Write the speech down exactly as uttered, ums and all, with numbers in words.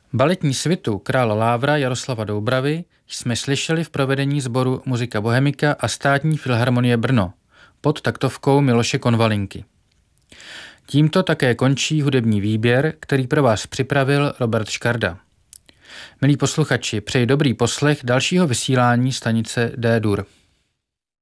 Baletní svitu Krála Lávra Jaroslava Doubravy jsme slyšeli v provedení sboru Muzika Bohemika a Státní filharmonie Brno pod taktovkou Miloše Konvalinky. Tímto také končí hudební výběr, který pro vás připravil Robert Škarda. Milí posluchači, přeji dobrý poslech dalšího vysílání stanice D-dur.